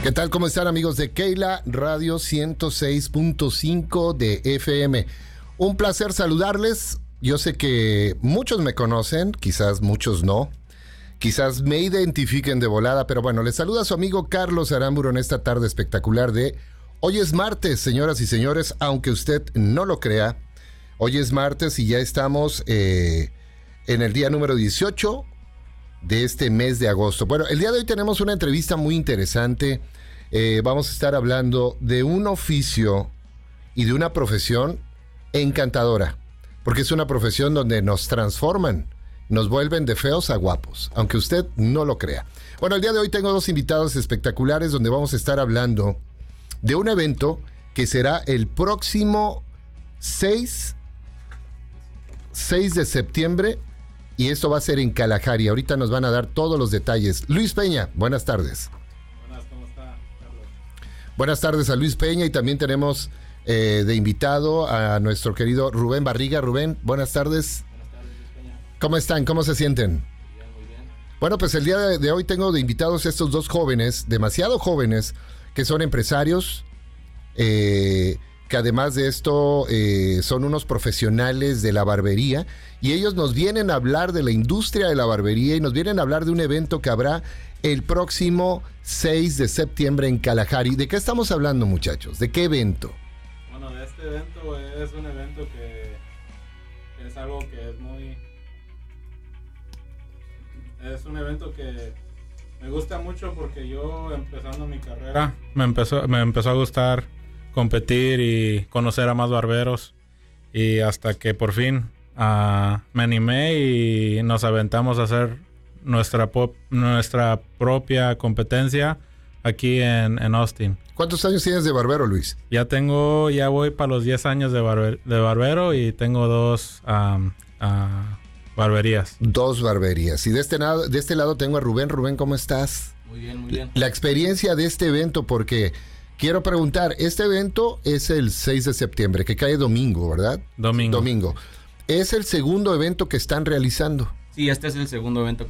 ¿Qué tal? ¿Cómo están, amigos de Keila Radio 106.5 de FM? Un placer saludarles. Yo sé que muchos me conocen, quizás muchos no. Quizás me identifiquen de volada, pero bueno, les saluda su amigo Carlos Aramburu en esta tarde espectacular de... Hoy es martes, señoras y señores, aunque usted no lo crea. Hoy es martes y ya estamos en el día número 18 de este mes de agosto. Bueno, el día de hoy tenemos una entrevista muy interesante. Vamos a estar hablando de un oficio y de una profesión encantadora, porque es una profesión donde nos transforman, nos vuelven de feos a guapos, aunque usted no lo crea. Bueno, el día de hoy tengo dos invitados espectaculares donde vamos a estar hablando de un evento que será el próximo 6 de septiembre y esto va a ser en Kalahari. Ahorita nos van a dar todos los detalles. Luis Peña, buenas tardes. Buenas tardes a Luis Peña y también tenemos de invitado a nuestro querido Rubén Barriga. Rubén, buenas tardes. Buenas tardes, Luis Peña. ¿Cómo están? ¿Cómo se sienten? Muy bien. Bueno, pues el día de hoy tengo de invitados estos dos jóvenes, demasiado jóvenes, que son empresarios, que además de esto son unos profesionales de la barbería y ellos nos vienen a hablar de la industria de la barbería y nos vienen a hablar de un evento que habrá el próximo 6 de septiembre en Kalahari. ¿De qué estamos hablando, muchachos? ¿De qué evento? Bueno, de este evento es un evento que es algo que es muy... Es un evento que me gusta mucho porque yo empezando mi carrera me empezó a gustar competir y conocer a más barberos y hasta que por fin me animé y nos aventamos a hacer nuestra propia competencia aquí en Austin. ¿Cuántos años tienes de barbero, Luis? Ya voy para los 10 años de barbero y tengo dos barberías. Dos barberías. Y de este lado tengo a Rubén. Rubén, ¿cómo estás? Muy bien, muy bien. La experiencia de este evento, porque quiero preguntar, este evento es el 6 de septiembre, que cae domingo, ¿verdad? Domingo. ¿Es el segundo evento que están realizando? Sí, este es el segundo evento